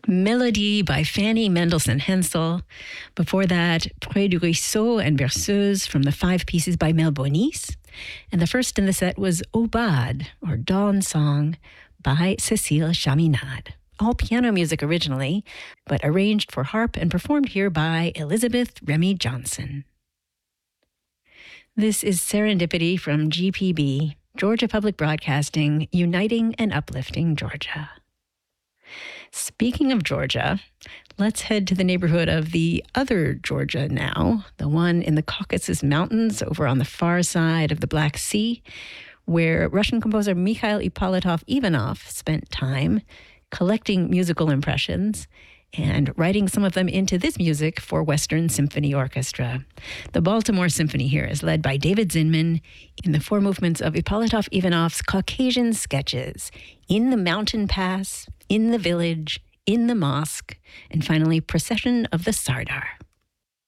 Melody by Fanny Mendelssohn Hensel. Before that, Près du Ruisseau and Berceuse from the Five Pieces by Mel Bonis. And the first in the set was Aubade, or Dawn Song, by Cécile Chaminade. All piano music originally, but arranged for harp and performed here by Elizabeth Remy Johnson. This is Serendipity from GPB, Georgia Public Broadcasting, uniting and uplifting Georgia. Speaking of Georgia, let's head to the neighborhood of the other Georgia now, the one in the Caucasus Mountains over on the far side of the Black Sea, where Russian composer Mikhail Ippolitov-Ivanov spent time collecting musical impressions and writing some of them into this music for Western Symphony Orchestra. The Baltimore Symphony here is led by David Zinman in the four movements of Ippolitov-Ivanov's Caucasian sketches, In the Mountain Pass, In the Village, In the Mosque, and finally Procession of the Sardar.